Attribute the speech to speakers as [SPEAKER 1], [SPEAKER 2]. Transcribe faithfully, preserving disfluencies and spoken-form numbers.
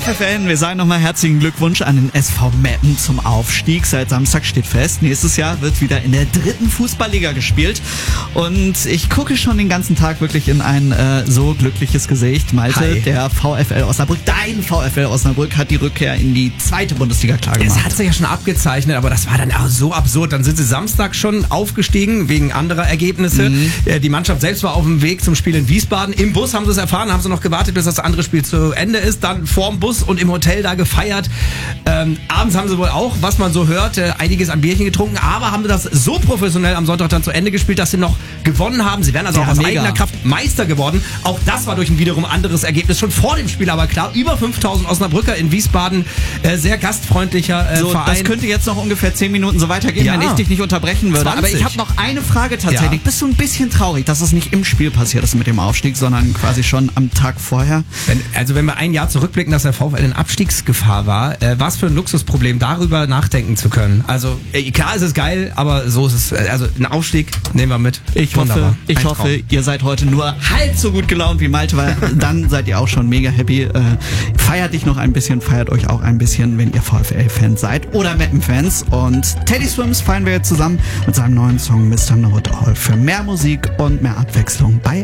[SPEAKER 1] VfL, wir sagen nochmal herzlichen Glückwunsch an den S V Meppen zum Aufstieg. Seit Samstag steht fest, nächstes Jahr wird wieder in der dritten Fußballliga gespielt. Und ich gucke schon den ganzen Tag wirklich in ein äh, so glückliches Gesicht. Malte,
[SPEAKER 2] Hi.
[SPEAKER 1] der VfL Osnabrück, dein VfL Osnabrück hat die Rückkehr in die zweite Bundesliga klar gemacht.
[SPEAKER 2] Es hat sich ja schon abgezeichnet, aber das war dann auch so absurd. Dann sind sie Samstag schon aufgestiegen wegen anderer Ergebnisse. Mhm. Die Mannschaft selbst war auf dem Weg zum Spiel in Wiesbaden. Im Bus haben sie es erfahren, haben sie noch gewartet, bis das andere Spiel zu Ende ist. Dann vorm Bus und im Hotel da gefeiert. Ähm, abends haben sie wohl auch, was man so hört, äh, einiges an Bierchen getrunken, aber haben das so professionell am Sonntag dann zu Ende gespielt, dass sie noch gewonnen haben. Sie wären also
[SPEAKER 1] ja,
[SPEAKER 2] auch aus
[SPEAKER 1] mega.
[SPEAKER 2] eigener Kraft Meister geworden. Auch das war durch ein wiederum anderes Ergebnis schon vor dem Spiel, aber klar, über fünftausend Osnabrücker in Wiesbaden, äh, sehr gastfreundlicher äh,
[SPEAKER 1] so,
[SPEAKER 2] Verein.
[SPEAKER 1] Das könnte jetzt noch ungefähr zehn Minuten so weitergehen,
[SPEAKER 2] Ja.
[SPEAKER 1] wenn ich dich nicht unterbrechen würde.
[SPEAKER 2] zwanzig.
[SPEAKER 1] Aber ich habe noch eine Frage tatsächlich.
[SPEAKER 2] Ja.
[SPEAKER 1] Bist du ein bisschen traurig, dass es nicht im Spiel passiert ist mit dem Aufstieg, sondern quasi schon am Tag vorher?
[SPEAKER 2] Wenn, also wenn wir ein Jahr zurückblicken, dass der VfL in Abstiegsgefahr war, äh, was für ein Luxusproblem, darüber nachdenken zu können. Also äh, klar ist es geil, aber so ist es. Äh, also ein Aufstieg nehmen wir mit.
[SPEAKER 1] Ich
[SPEAKER 2] Wunderbar.
[SPEAKER 1] hoffe, ich
[SPEAKER 2] Ein
[SPEAKER 1] hoffe,
[SPEAKER 2] Traum.
[SPEAKER 1] ihr seid heute nur halb so gut gelaunt wie Malte, weil dann seid ihr auch schon mega happy. Äh, feiert dich noch ein bisschen, feiert euch auch ein bisschen, wenn ihr VfL-Fans seid oder Meppen-Fans. Und Teddy Swims feiern wir jetzt zusammen mit seinem neuen Song Mister Know It All für mehr Musik und mehr Abwechslung bei